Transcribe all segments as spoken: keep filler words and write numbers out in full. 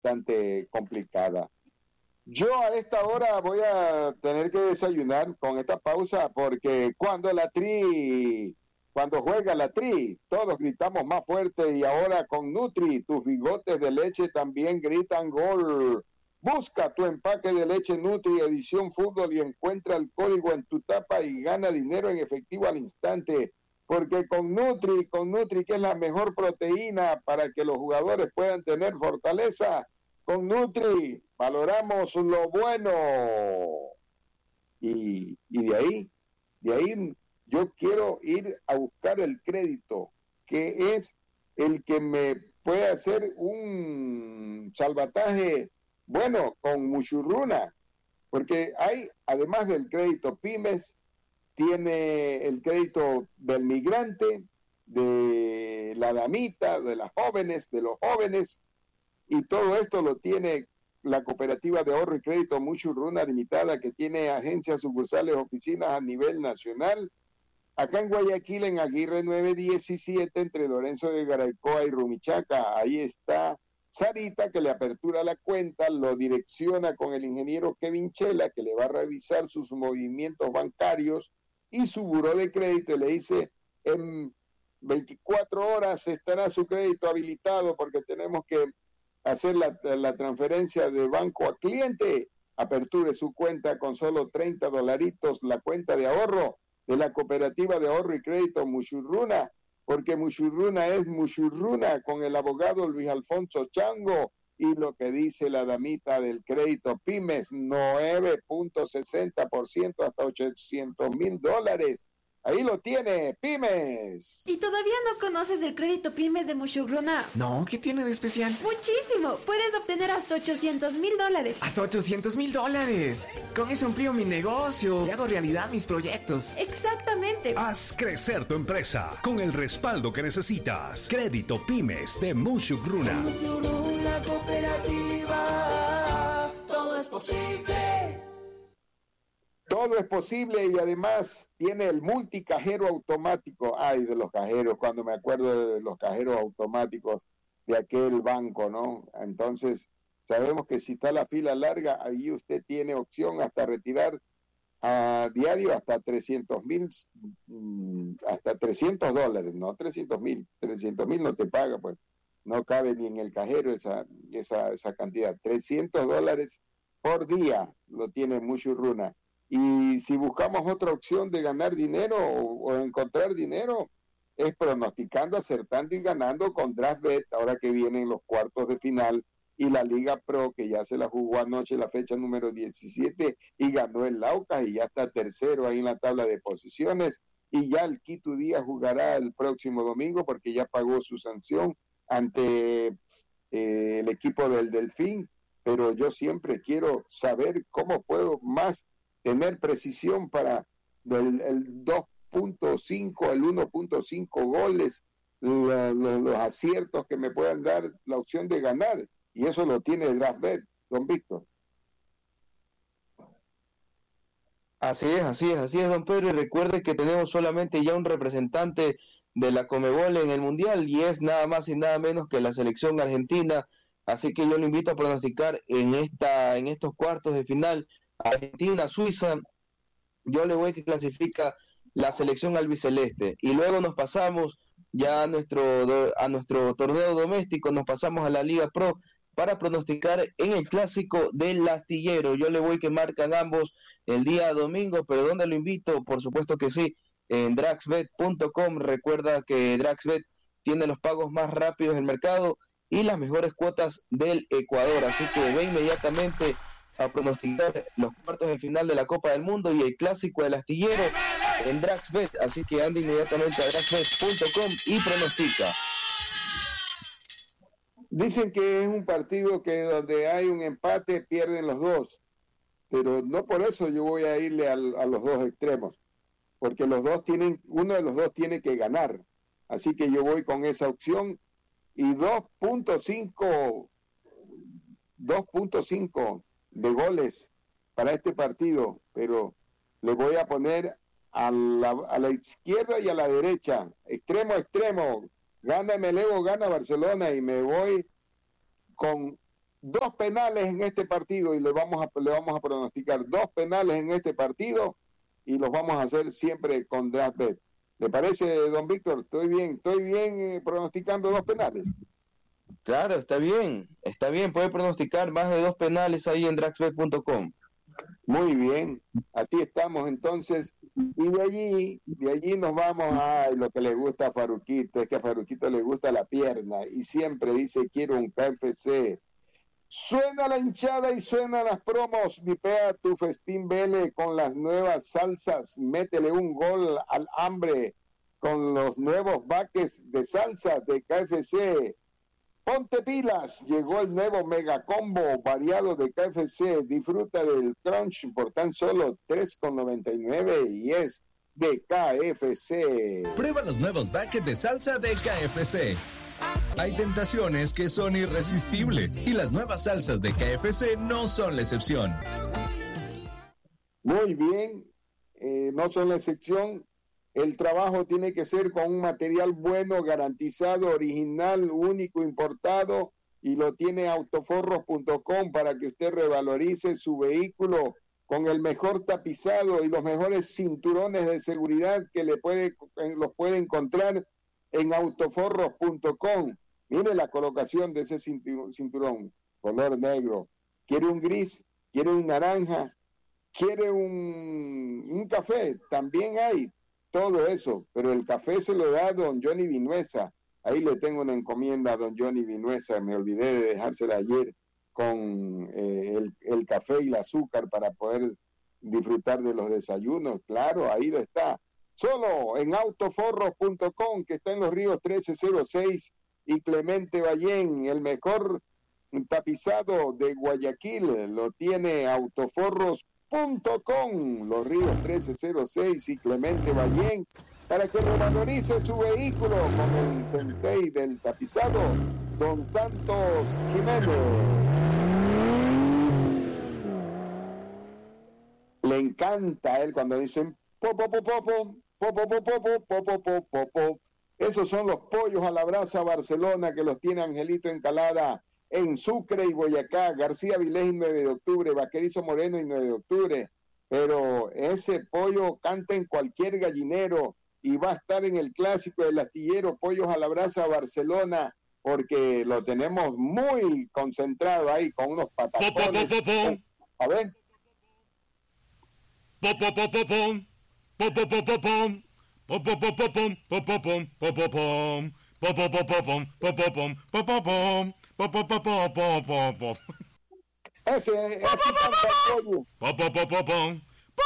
bastante complicada. Yo a esta hora voy a tener que desayunar con esta pausa porque cuando la Tri, cuando juega la Tri, todos gritamos más fuerte y ahora con Nutri, tus bigotes de leche también gritan gol. Busca tu empaque de leche Nutri edición fútbol y encuentra el código en tu tapa y gana dinero en efectivo al instante. Porque con Nutri, con Nutri que es la mejor proteína para que los jugadores puedan tener fortaleza, con Nutri valoramos lo bueno. Y, y de ahí, de ahí yo quiero ir a buscar el crédito, que es el que me puede hacer un salvataje bueno con Muchurruna, porque hay, además del crédito pymes, tiene el crédito del migrante, de la damita, de las jóvenes, de los jóvenes, y todo esto lo tiene la Cooperativa de Ahorro y Crédito Muchurruna Limitada, que tiene agencias, sucursales, oficinas a nivel nacional. Acá en Guayaquil, en Aguirre nueve diecisiete, entre Lorenzo de Garaycoa y Rumichaca, ahí está Sarita, que le apertura la cuenta, lo direcciona con el ingeniero Kevin Chela, que le va a revisar sus movimientos bancarios y su buró de crédito, y le dice, en veinticuatro horas estará su crédito habilitado porque tenemos que hacer la, la transferencia de banco a cliente. Aperture su cuenta con solo treinta dolaritos, la cuenta de ahorro de la Cooperativa de Ahorro y Crédito Muchurruna, porque Muchurruna es Muchurruna, con el abogado Luis Alfonso Chango, y lo que dice la damita del crédito pymes, nueve punto sesenta por ciento hasta ochocientos mil dólares. Ahí lo tiene, pymes. ¿Y todavía no conoces el crédito pymes de Muchurruna? No, ¿qué tiene de especial? Muchísimo, puedes obtener hasta ochocientos mil dólares. ¡Hasta ochocientos mil dólares! Con eso amplío mi negocio y hago realidad mis proyectos. Exactamente. Haz crecer tu empresa con el respaldo que necesitas. Crédito pymes de Muchurruna. Muchurruna Cooperativa, todo es posible. Todo es posible y además tiene el multicajero automático. Ay, de los cajeros, cuando me acuerdo de los cajeros automáticos de aquel banco, ¿no? Entonces, sabemos que si está la fila larga, ahí usted tiene opción hasta retirar a diario hasta trescientos mil, hasta trescientos dólares, no trescientos mil, trescientos mil no te paga, pues no cabe ni en el cajero esa, esa, esa cantidad. trescientos dólares por día lo tiene Muchurruna. Y si buscamos otra opción de ganar dinero o, o encontrar dinero, es pronosticando, acertando y ganando con DraftBet, ahora que vienen los cuartos de final, y la Liga Pro, que ya se la jugó anoche, la fecha número diecisiete, y ganó el Laucas, y ya está tercero ahí en la tabla de posiciones, y ya el Quito Díaz jugará el próximo domingo, porque ya pagó su sanción ante eh, el equipo del Delfín, pero yo siempre quiero saber cómo puedo más tener precisión para el, el dos punto cinco, el uno punto cinco goles, la, la, los aciertos que me puedan dar la opción de ganar, y eso lo tiene DraftBet, don Víctor. Así es, así es, así es, don Pedro, y recuerde que tenemos solamente ya un representante de la Conmebol en el Mundial, y es nada más y nada menos que la selección argentina, así que yo lo invito a pronosticar en esta, en estos cuartos de final, Argentina, Suiza. Yo le voy que clasifica la selección albiceleste, y luego nos pasamos ya a nuestro a nuestro torneo doméstico, nos pasamos a la Liga Pro para pronosticar en el clásico del Astillero. Yo le voy que marcan ambos el día domingo, pero ¿dónde lo invito? Por supuesto que sí, en draxbet punto com. Recuerda que DraxBet tiene los pagos más rápidos del mercado y las mejores cuotas del Ecuador, así que ve inmediatamente a pronosticar los cuartos del final de la Copa del Mundo y el clásico del Astillero en DraxBet, así que anda inmediatamente a draxbet punto com y pronostica. Dicen que es un partido que donde hay un empate pierden los dos, pero no por eso yo voy a irle al, a los dos extremos, porque los dos tienen, uno de los dos tiene que ganar, así que yo voy con esa opción, y dos punto cinco de goles para este partido, pero le voy a poner a la, a la izquierda y a la derecha, extremo a extremo, gana Melego, gana Barcelona, y me voy con dos penales en este partido y le vamos a, le vamos a pronosticar dos penales en este partido y los vamos a hacer siempre con DraftBet. ¿Le parece, don Víctor? Estoy bien, estoy bien eh, pronosticando dos penales. Claro, está bien, está bien, puede pronosticar más de dos penales ahí en draxbet punto com. Muy bien, así estamos entonces, y de allí, de allí nos vamos a lo que le gusta a Faruquito, es que a Faruquito le gusta la pierna, y siempre dice, quiero un K F C. Suena la hinchada y suenan las promos, vipea tu festín Vele con las nuevas salsas, métele un gol al hambre con los nuevos baques de salsa de K F C. Ponte pilas, llegó el nuevo mega combo variado de K F C, disfruta del crunch por tan solo tres con noventa y nueve y es de K F C. Prueba los nuevos buckets de salsa de K F C. Hay tentaciones que son irresistibles y las nuevas salsas de K F C no son la excepción. Muy bien, eh, no son la excepción. El trabajo tiene que ser con un material bueno, garantizado, original, único, importado, y lo tiene autoforros punto com para que usted revalorice su vehículo con el mejor tapizado y los mejores cinturones de seguridad que le puede, los puede encontrar en autoforros punto com. Mire la colocación de ese cinturón, color negro. ¿Quiere un gris? ¿Quiere un naranja? ¿Quiere un, un café? También hay. Todo eso, pero el café se lo da don Johnny Vinuesa. Ahí le tengo una encomienda a don Johnny Vinuesa, me olvidé de dejársela ayer con eh, el, el café y el azúcar para poder disfrutar de los desayunos. Claro, ahí lo está. Solo en autoforros punto com, que está en los Ríos trece cero seis y Clemente Ballén, el mejor tapizado de Guayaquil, lo tiene autoforros punto com, los Ríos trece cero seis y Clemente Ballén, para que revalorice su vehículo con el sensei del tapizado, don Santos Jiménez. Le encanta a él cuando dicen popo popo popo popo popo popo popo popo. Esos son los pollos a la brasa Barcelona que los tiene Angelito Encalada en Sucre y Boyacá, García Vilés y nueve de octubre, Vaquerizo Moreno y nueve de octubre, pero ese pollo canta en cualquier gallinero y va a estar en el clásico del astillero Pollos a la Brasa Barcelona, porque lo tenemos muy concentrado ahí con unos patacones. A ver. Ese, ese canta el pollo.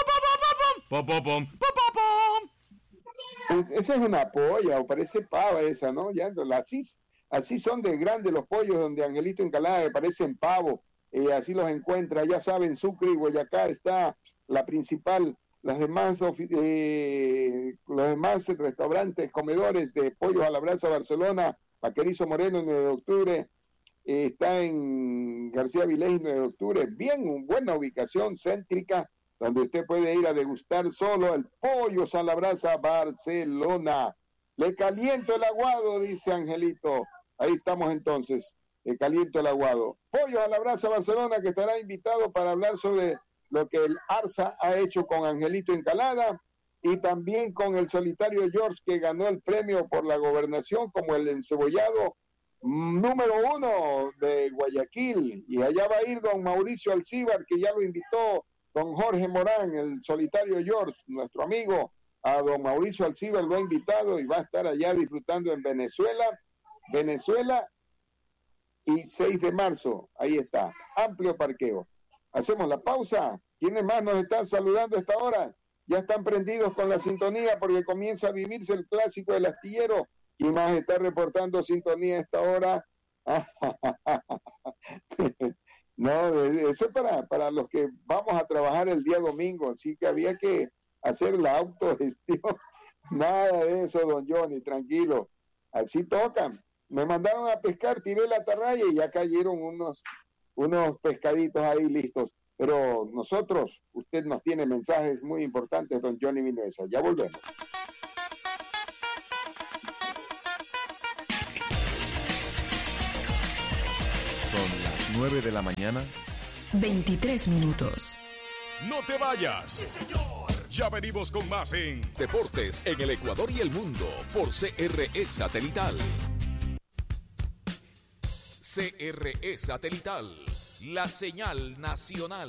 Pues esa es una polla, o parece pava esa, ¿no? Ya, así, así son de grandes los pollos donde Angelito Encalada parecen pavo, eh, así los encuentra, ya saben, Sucre y Boyacá está la principal, las demás, eh, los demás restaurantes, comedores de pollos a la brasa Barcelona, Vaquerizo Moreno nueve de octubre, eh, está en García Vilés nueve de octubre, bien, buena ubicación céntrica, donde usted puede ir a degustar solo el pollo a la brasa Barcelona. Le caliento el aguado, dice Angelito. Ahí estamos entonces, le caliento el aguado. Pollo a la brasa Barcelona, que estará invitado para hablar sobre lo que el Arsa ha hecho con Angelito Encalada y también con el solitario George, que ganó el premio por la gobernación como el encebollado número uno de Guayaquil. Y allá va a ir don Mauricio Alcíbar, que ya lo invitó don Jorge Morán, el solitario George, nuestro amigo, a don Mauricio Alcíbar lo ha invitado y va a estar allá disfrutando en Venezuela, Venezuela y seis de marzo, ahí está, amplio parqueo. Hacemos la pausa. ¿Quiénes más nos están saludando a esta hora? Ya están prendidos con la sintonía porque comienza a vivirse el clásico del astillero. ¿Quién más está reportando sintonía a esta hora? No, eso es para, para los que vamos a trabajar el día domingo, así que había que hacer la autogestión. Nada de eso, don Johnny, tranquilo. Así tocan. Me mandaron a pescar, tiré la atarraya y ya cayeron unos, unos pescaditos ahí listos. Pero nosotros, usted nos tiene mensajes muy importantes, don Johnny Vinuesa. Ya volvemos. Son las nueve de la mañana. veintitrés minutos. No te vayas. Ya venimos con más en Deportes en el Ecuador y el Mundo por C R E Satelital. C R E Satelital, la señal nacional.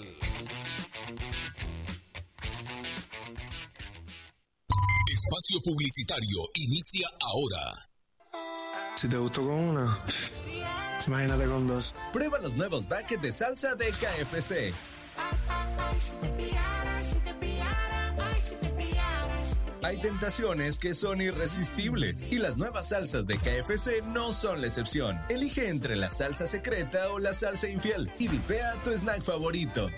Espacio publicitario inicia ahora. Si te gustó con una, imagínate con dos. Prueba los nuevos buckets de salsa de K F C. Hay tentaciones que son irresistibles y las nuevas salsas de K F C no son la excepción. Elige entre la salsa secreta o la salsa infiel y dipea tu snack favorito.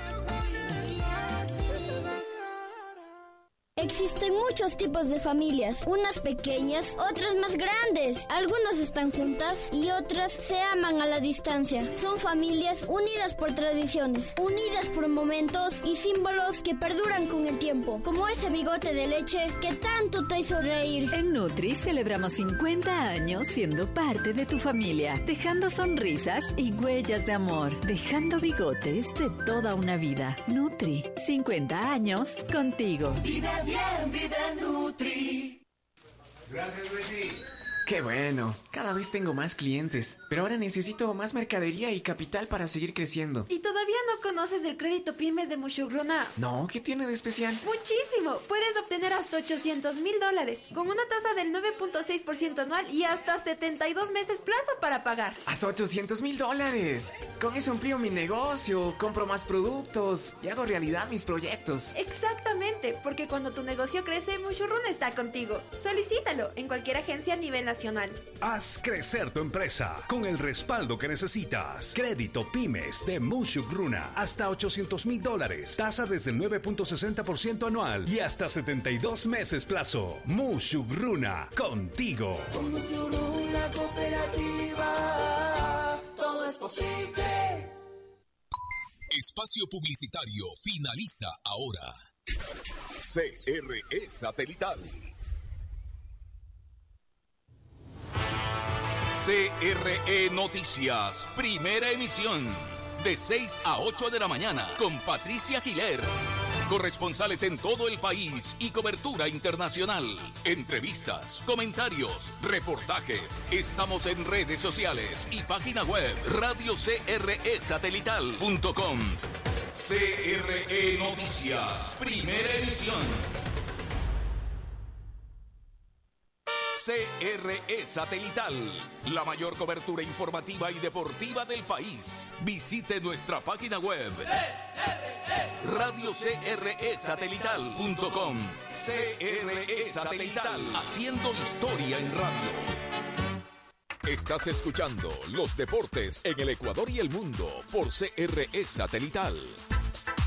Existen muchos tipos de familias, unas pequeñas, otras más grandes. Algunas están juntas y otras se aman a la distancia. Son familias unidas por tradiciones, unidas por momentos y símbolos que perduran con el tiempo, como ese bigote de leche que tanto te hizo reír. En Nutri celebramos cincuenta años siendo parte de tu familia, dejando sonrisas y huellas de amor, dejando bigotes de toda una vida. Nutri, cincuenta años contigo. Vive bien, vive Nutri. Gracias, Luisi. Qué bueno, cada vez tengo más clientes, pero ahora necesito más mercadería y capital para seguir creciendo. ¿Y todavía no conoces el crédito pymes de Mushugruna? No, ¿qué tiene de especial? Muchísimo, puedes obtener hasta ochocientos mil dólares, con una tasa del nueve punto seis por ciento anual y hasta setenta y dos meses plazo para pagar. Hasta ochocientos mil dólares. Con eso amplío mi negocio, compro más productos y hago realidad mis proyectos. Exactamente, porque cuando tu negocio crece, Mushugruna está contigo. Solicítalo en cualquier agencia a nivel nacional. Haz crecer tu empresa con el respaldo que necesitas. Crédito Pymes de Mushugruna. Hasta ochocientos mil dólares. Tasa desde el nueve punto sesenta por ciento anual y hasta setenta y dos meses plazo. Mushugruna, contigo. Con Mushugruna Cooperativa, todo es posible. Espacio publicitario finaliza ahora. C R E Satelital. C R E Noticias, primera emisión, de seis a ocho de la mañana, con Patricia Giler. Corresponsales en todo el país y cobertura internacional. Entrevistas, comentarios, reportajes. Estamos en redes sociales y página web radio c r e satelital punto com. C R E Noticias, primera emisión. C R E Satelital, la mayor cobertura informativa y deportiva del país. Visite nuestra página web radio c r e satelital punto com. C R E Satelital, haciendo historia en radio. Estás escuchando los deportes en el Ecuador y el mundo por C R E Satelital.